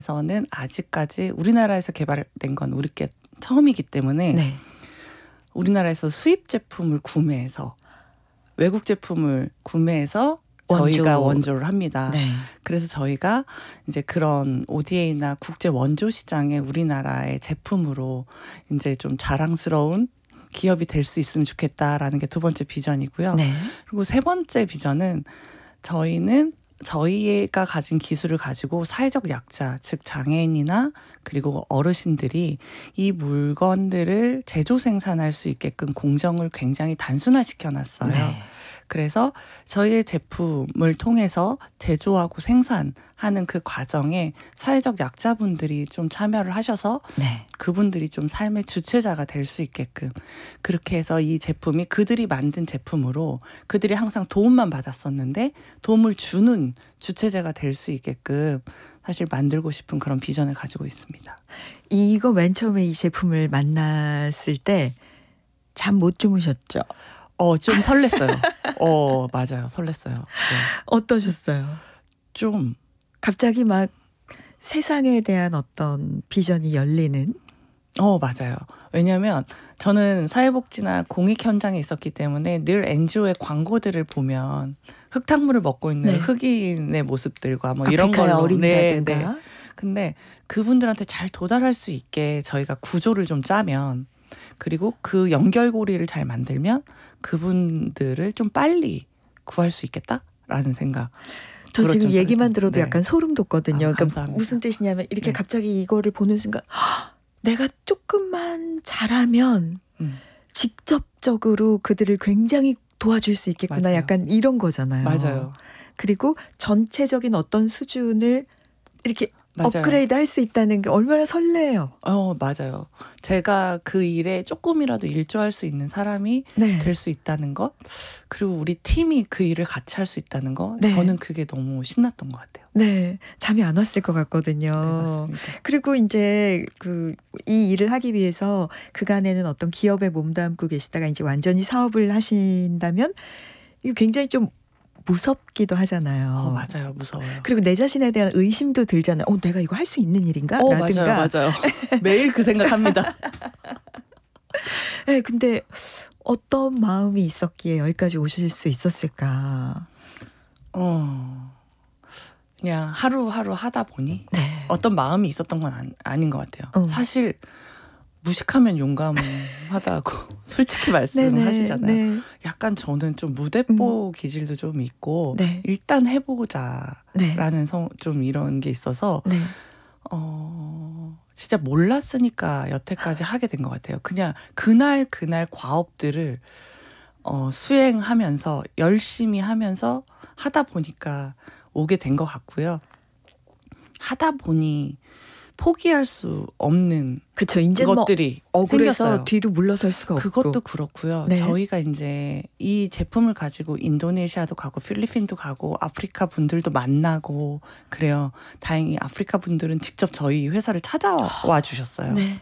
서는 아직까지 우리나라에서 개발된 건 우리께 처음이기 때문에 네. 우리나라에서 수입 제품을 구매해서 외국 제품을 구매해서 저희가 원조를 합니다. 네. 그래서 저희가 이제 그런 ODA나 국제 원조 시장에 우리나라의 제품으로 이제 좀 자랑스러운 기업이 될 수 있으면 좋겠다라는 게 두 번째 비전이고요. 네. 그리고 세 번째 비전은 저희는 저희가 가진 기술을 가지고 사회적 약자, 즉 장애인이나 그리고 어르신들이 이 물건들을 제조 생산할 수 있게끔 공정을 굉장히 단순화시켜 놨어요. 네. 그래서 저희의 제품을 통해서 제조하고 생산하는 그 과정에 사회적 약자분들이 좀 참여를 하셔서 네. 그분들이 좀 삶의 주체자가 될 수 있게끔 그렇게 해서 이 제품이 그들이 만든 제품으로 그들이 항상 도움만 받았었는데 도움을 주는 주체자가 될 수 있게끔 사실 만들고 싶은 그런 비전을 가지고 있습니다. 이거 맨 처음에 이 제품을 만났을 때 잠 못 주무셨죠? 좀 설렜어요. 맞아요. 설렜어요. 네. 어떠셨어요? 좀 갑자기 막 세상에 대한 어떤 비전이 열리는? 맞아요. 왜냐하면 저는 사회복지나 공익 현장에 있었기 때문에 늘 NGO의 광고들을 보면 흙탕물을 먹고 있는 네. 흑인의 모습들과 뭐 이런 아프리카의 걸로 어린이라든가. 네. 근데 그분들한테 잘 도달할 수 있게 저희가 구조를 좀 짜면 그리고 그 연결고리를 잘 만들면 그분들을 좀 빨리 구할 수 있겠다라는 생각. 저 지금 그렇죠, 얘기만 들어도 네. 약간 소름 돋거든요. 그러니까 감사합니다. 무슨 뜻이냐면 이렇게 네. 갑자기 이거를 보는 순간 내가 조금만 잘하면 직접적으로 그들을 굉장히 도와줄 수 있겠구나. 맞아요. 약간 이런 거잖아요. 맞아요. 그리고 전체적인 어떤 수준을 이렇게 맞아요. 업그레이드 할 수 있다는 게 얼마나 설레요. 맞아요. 제가 그 일에 조금이라도 일조할 수 있는 사람이 네. 될 수 있다는 것, 그리고 우리 팀이 그 일을 같이 할 수 있다는 것, 네. 저는 그게 너무 신났던 것 같아요. 네. 잠이 안 왔을 것 같거든요. 네, 맞습니다. 그리고 이제 이 일을 하기 위해서 그간에는 어떤 기업에 몸담고 계시다가 이제 완전히 사업을 하신다면 이거 굉장히 좀 무섭기도 하잖아요. 맞아요. 무서워요. 그리고 내 자신에 대한 의심도 들잖아요. 내가 이거 할 수 있는 일인가? 라든가. 맞아요. 매일 그 생각합니다. 네, 근데 어떤 마음이 있었기에 여기까지 오실 수 있었을까? 그냥 하루하루 하다 보니 네. 어떤 마음이 있었던 건 아닌 것 같아요. 사실 무식하면 용감하다고 솔직히 말씀하시잖아요. 네. 약간 저는 좀 무대뽀 기질도 좀 있고 네. 일단 해보자라는 좀 이런 게 있어서 네. 진짜 몰랐으니까 여태까지 하게 된 것 같아요. 그냥 그날 과업들을 수행하면서 열심히 하면서 하다 보니까 오게 된 것 같고요. 하다 보니 포기할 수 없는 그쵸. 이제 것들이 억울해서 생겼어요. 뒤로 물러설 수가 없고. 그것도 그렇고요. 네. 저희가 이제 이 제품을 가지고 인도네시아도 가고 필리핀도 가고 아프리카 분들도 만나고 그래요. 다행히 아프리카 분들은 직접 저희 회사를 찾아와 주셨어요. 네.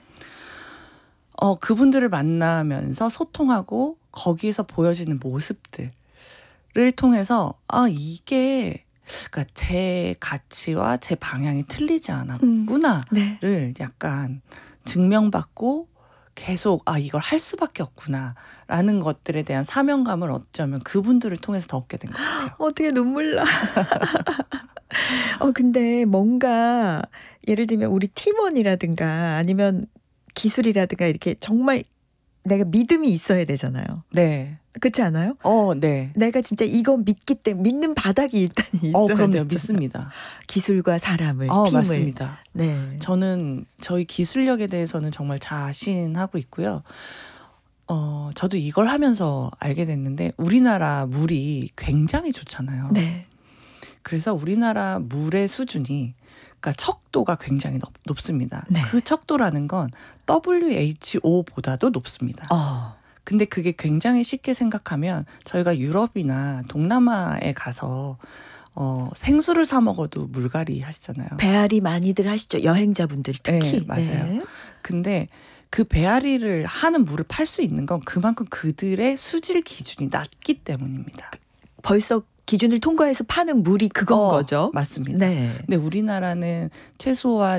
그분들을 만나면서 소통하고 거기에서 보여지는 모습들을 통해서 이게 그러니까 제 가치와 제 방향이 틀리지 않았구나를 네. 약간 증명받고 계속 이걸 할 수밖에 없구나라는 것들에 대한 사명감을 어쩌면 그분들을 통해서 더 얻게 된 것 같아요. 어떻게 눈물 나. 근데 뭔가 예를 들면 우리 팀원이라든가 아니면 기술이라든가 이렇게 정말 내가 믿음이 있어야 되잖아요. 네. 그렇지 않아요? 네. 내가 진짜 이거 믿기 때문에 믿는 바닥이 일단 있어야 그럼요. 되잖아요. 믿습니다. 기술과 사람을, 팀을. 맞습니다. 네. 저는 저희 기술력에 대해서는 정말 자신하고 있고요. 저도 이걸 하면서 알게 됐는데 우리나라 물이 굉장히 좋잖아요. 네. 그래서 우리나라 물의 수준이 그러니까 척도가 굉장히 높습니다. 네. 그 척도라는 건 WHO보다도 높습니다. 근데 그게 굉장히 쉽게 생각하면 저희가 유럽이나 동남아에 가서 생수를 사 먹어도 물갈이 하시잖아요. 배앓이 많이들 하시죠. 여행자분들 특히. 네, 맞아요. 네. 근데 그 배앓이를 하는 물을 팔 수 있는 건 그만큼 그들의 수질 기준이 낮기 때문입니다. 벌써 기준을 통과해서 파는 물이 그건 거죠. 맞습니다. 네. 근데 우리나라는 최소화